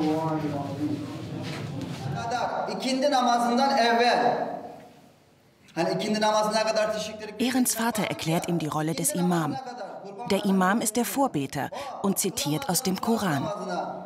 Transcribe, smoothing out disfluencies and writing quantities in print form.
Ehrens Vater erklärt ihm die Rolle des Imam. Der Imam ist der Vorbeter und zitiert aus dem Koran.